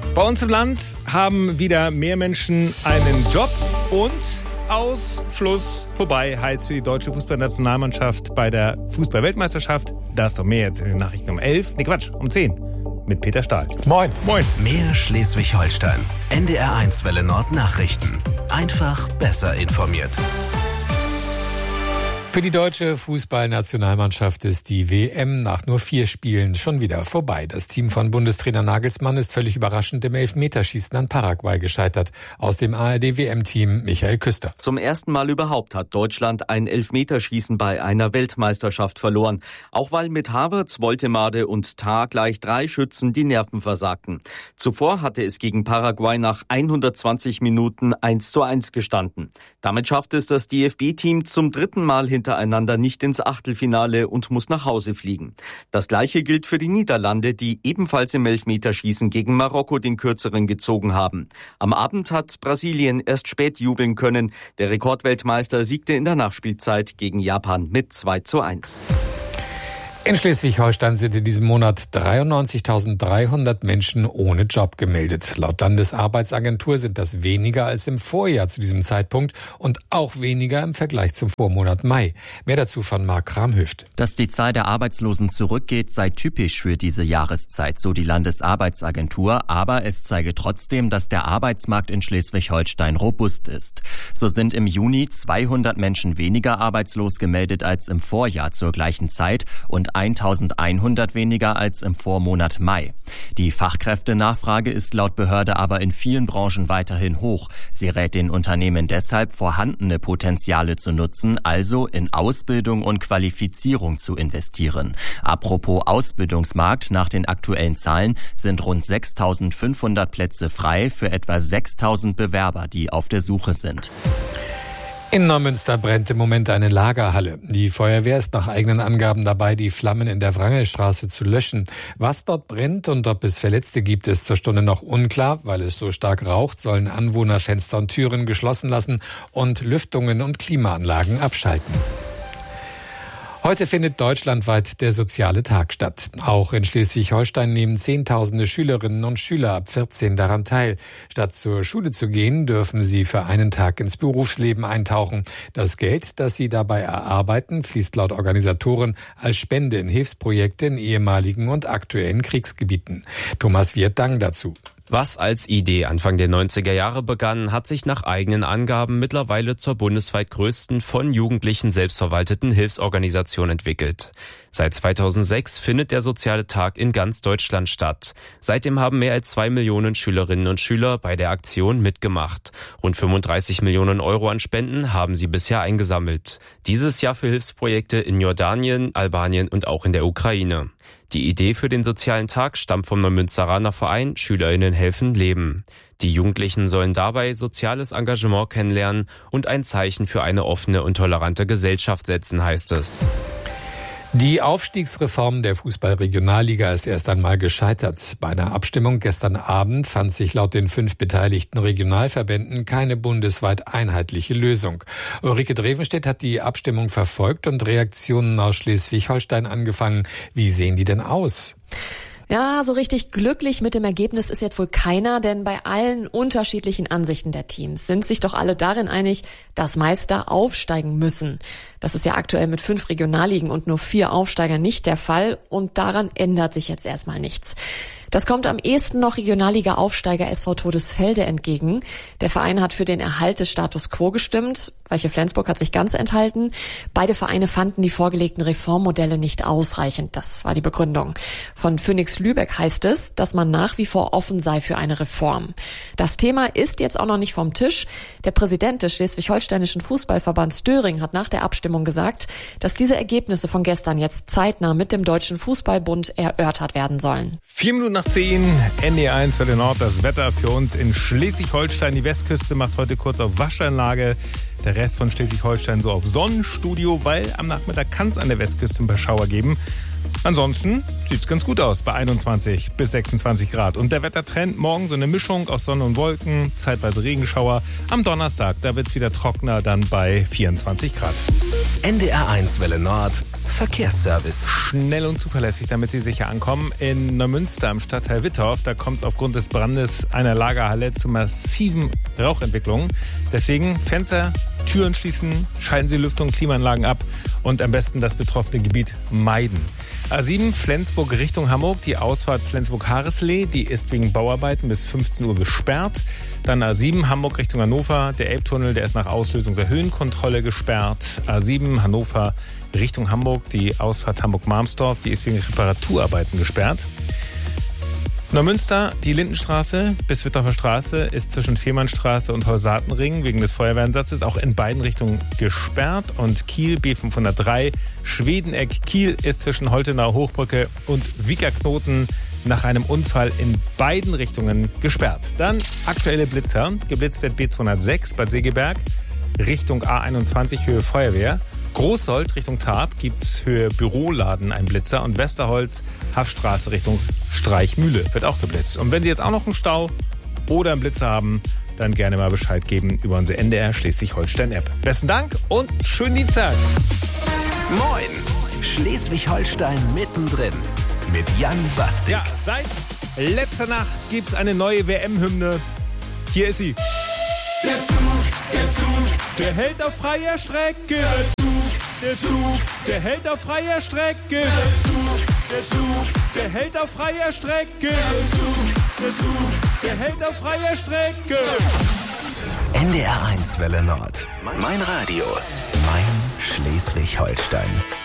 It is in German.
Bei uns im Land haben wieder mehr Menschen einen Job und Ausschluss vorbei heißt für die deutsche Fußballnationalmannschaft bei der Fußball-Weltmeisterschaft. Das und mehr jetzt in den Nachrichten um 10 mit Peter Stahl. Moin. Moin. Mehr Schleswig-Holstein. NDR1 Welle Nord Nachrichten. Einfach besser informiert. Für die deutsche Fußballnationalmannschaft ist die WM nach nur 4 Spielen schon wieder vorbei. Das Team von Bundestrainer Nagelsmann ist völlig überraschend im Elfmeterschießen an Paraguay gescheitert. Aus dem ARD-WM-Team Michael Küster. Zum ersten Mal überhaupt hat Deutschland ein Elfmeterschießen bei einer Weltmeisterschaft verloren. Auch weil mit Havertz, Woltemade und Tah gleich 3 Schützen die Nerven versagten. Zuvor hatte es gegen Paraguay nach 120 Minuten 1:1 gestanden. Damit schafft es das DFB-Team zum 3. Mal hintereinander nicht ins Achtelfinale und muss nach Hause fliegen. Das Gleiche gilt für die Niederlande, die ebenfalls im Elfmeterschießen gegen Marokko den Kürzeren gezogen haben. Am Abend hat Brasilien erst spät jubeln können. Der Rekordweltmeister siegte in der Nachspielzeit gegen Japan mit 2:1. In Schleswig-Holstein sind in diesem Monat 93.300 Menschen ohne Job gemeldet. Laut Landesarbeitsagentur sind das weniger als im Vorjahr zu diesem Zeitpunkt und auch weniger im Vergleich zum Vormonat Mai. Mehr dazu von Marc Kramhöft. Dass die Zahl der Arbeitslosen zurückgeht, sei typisch für diese Jahreszeit, so die Landesarbeitsagentur. Aber es zeige trotzdem, dass der Arbeitsmarkt in Schleswig-Holstein robust ist. So sind im Juni 200 Menschen weniger arbeitslos gemeldet als im Vorjahr zur gleichen Zeit und 1.100 weniger als im Vormonat Mai. Die Fachkräftenachfrage ist laut Behörde aber in vielen Branchen weiterhin hoch. Sie rät den Unternehmen deshalb, vorhandene Potenziale zu nutzen, also in Ausbildung und Qualifizierung zu investieren. Apropos Ausbildungsmarkt, nach den aktuellen Zahlen sind rund 6.500 Plätze frei für etwa 6.000 Bewerber, die auf der Suche sind. In Neumünster brennt im Moment eine Lagerhalle. Die Feuerwehr ist nach eigenen Angaben dabei, die Flammen in der Wrangelstraße zu löschen. Was dort brennt und ob es Verletzte gibt, ist zur Stunde noch unklar. Weil es so stark raucht, sollen Anwohner Fenster und Türen geschlossen lassen und Lüftungen und Klimaanlagen abschalten. Heute findet deutschlandweit der Soziale Tag statt. Auch in Schleswig-Holstein nehmen Zehntausende Schülerinnen und Schüler ab 14 daran teil. Statt zur Schule zu gehen, dürfen sie für einen Tag ins Berufsleben eintauchen. Das Geld, das sie dabei erarbeiten, fließt laut Organisatoren als Spende in Hilfsprojekte in ehemaligen und aktuellen Kriegsgebieten. Thomas Wirtang dazu. Was als Idee Anfang der 90er Jahre begann, hat sich nach eigenen Angaben mittlerweile zur bundesweit größten von Jugendlichen selbstverwalteten Hilfsorganisation entwickelt. Seit 2006 findet der Soziale Tag in ganz Deutschland statt. Seitdem haben mehr als 2 Millionen Schülerinnen und Schüler bei der Aktion mitgemacht. Rund 35 Millionen Euro an Spenden haben sie bisher eingesammelt. Dieses Jahr für Hilfsprojekte in Jordanien, Albanien und auch in der Ukraine. Die Idee für den Sozialen Tag stammt vom Neumünsteraner Verein SchülerInnen helfen Leben. Die Jugendlichen sollen dabei soziales Engagement kennenlernen und ein Zeichen für eine offene und tolerante Gesellschaft setzen, heißt es. Die Aufstiegsreform der Fußball-Regionalliga ist erst einmal gescheitert. Bei einer Abstimmung gestern Abend fand sich laut den 5 beteiligten Regionalverbänden keine bundesweit einheitliche Lösung. Ulrike Drevenstedt hat die Abstimmung verfolgt und Reaktionen aus Schleswig-Holstein angefangen. Wie sehen die denn aus? Ja, so richtig glücklich mit dem Ergebnis ist jetzt wohl keiner, denn bei allen unterschiedlichen Ansichten der Teams sind sich doch alle darin einig, dass Meister aufsteigen müssen. Das ist ja aktuell mit 5 Regionalligen und nur 4 Aufsteigern nicht der Fall und daran ändert sich jetzt erstmal nichts. Das kommt am ehesten noch Regionalliga-Aufsteiger SV Todesfelde entgegen. Der Verein hat für den Erhalt des Status Quo gestimmt. Weiche Flensburg hat sich ganz enthalten. Beide Vereine fanden die vorgelegten Reformmodelle nicht ausreichend. Das war die Begründung. Von Phoenix Lübeck heißt es, dass man nach wie vor offen sei für eine Reform. Das Thema ist jetzt auch noch nicht vom Tisch. Der Präsident des Schleswig-Holsteinischen Fußballverbands Döring hat nach der Abstimmung gesagt, dass diese Ergebnisse von gestern jetzt zeitnah mit dem Deutschen Fußballbund erörtert werden sollen. 4 Minuten nach 10, NDR1 Welle Nord, das Wetter für uns in Schleswig-Holstein. Die Westküste macht heute kurz auf Waschanlage. Der Rest von Schleswig-Holstein so auf Sonnenstudio, weil am Nachmittag kann es an der Westküste ein paar Schauer geben. Ansonsten sieht es ganz gut aus bei 21 bis 26 Grad. Und der Wettertrend morgen so eine Mischung aus Sonne und Wolken, zeitweise Regenschauer. Am Donnerstag, da wird es wieder trockener, dann bei 24 Grad. NDR1 Welle Nord, Verkehrsservice. Schnell und zuverlässig, damit Sie sicher ankommen. In Neumünster am Stadtteil Wittorf, da kommt es aufgrund des Brandes einer Lagerhalle zu massiven Rauchentwicklungen. Deswegen Fenster, Türen schließen, schalten Sie Lüftung, Klimaanlagen ab und am besten das betroffene Gebiet meiden. A7 Flensburg Richtung Hamburg, die Ausfahrt Flensburg-Hareslee, die ist wegen Bauarbeiten bis 15 Uhr gesperrt. Dann A7 Hamburg Richtung Hannover, der Elbtunnel, der ist nach Auslösung der Höhenkontrolle gesperrt. A7 Hannover Richtung Hamburg, die Ausfahrt Hamburg-Marmsdorf, die ist wegen Reparaturarbeiten gesperrt. Neumünster, die Lindenstraße bis Wittorfer Straße ist zwischen Fehmarnstraße und Holsatenring wegen des Feuerwehreinsatzes auch in beiden Richtungen gesperrt. Und Kiel B503 Schwedeneck Kiel ist zwischen Holtenauer Hochbrücke und Wiekerknoten nach einem Unfall in beiden Richtungen gesperrt. Dann aktuelle Blitzer. Geblitzt wird B206 Bad Segeberg Richtung A21 Höhe Feuerwehr. Großsold Richtung Tarp gibt's Höhe Büroladen ein Blitzer und Westerholz Haffstraße Richtung Streichmühle wird auch geblitzt. Und wenn Sie jetzt auch noch einen Stau oder einen Blitzer haben, dann gerne mal Bescheid geben über unsere NDR Schleswig-Holstein-App. Besten Dank und schönen Dienstag. Moin, Schleswig-Holstein mittendrin mit Jan Bastik. Ja, seit letzter Nacht gibt's eine neue WM-Hymne. Hier ist sie. Der Zug, der hält auf freier Strecke. Der Zug, der hält auf freier Strecke. Der Zug, der hält auf freier Strecke. Der Zug, der hält auf freier Strecke. NDR 1 Welle Nord. Mein Radio. Mein Schleswig-Holstein.